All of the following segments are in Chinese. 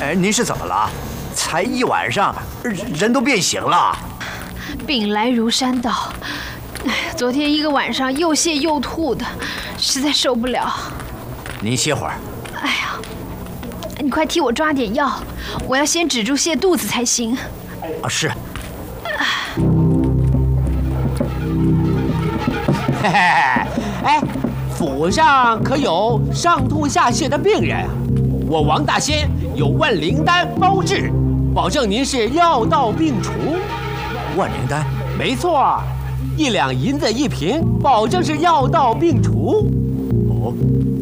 您是怎么了？才一晚上，人都变形了。 病来如山倒，昨天一个晚上又泻又吐的，实在受不了。 您歇会儿。 哎呀，你快替我抓点药，我要先止住泻肚子才行。 是。 嘿嘿，哎，府上可有上吐下泻的病人？我王大仙有万灵丹包治，保证您是药到病除。 万灵丹？ 没错，1两银子一瓶，保证是药到病除。 哦，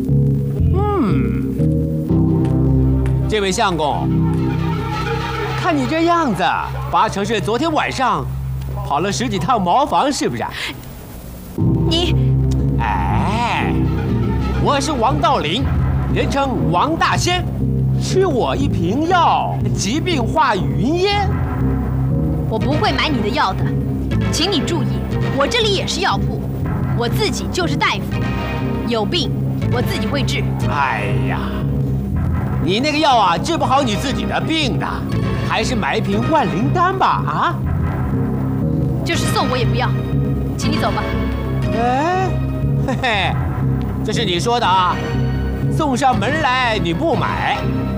这位相公，看你这样子，八成是昨天晚上跑了10几趟茅房，是不是？ 你， 哎，我是王道林，人称王大仙，吃我一瓶药，疾病化云烟。 我不会买你的药的，请你注意，我这里也是药铺，我自己就是大夫，有病我自己会治。 哎呀，你那个药啊，治不好你自己的病的，还是买一瓶万灵丹吧啊！ 就是送我也不要，请你走吧。 哎，嘿嘿，这是你说的啊！送上门来你不买，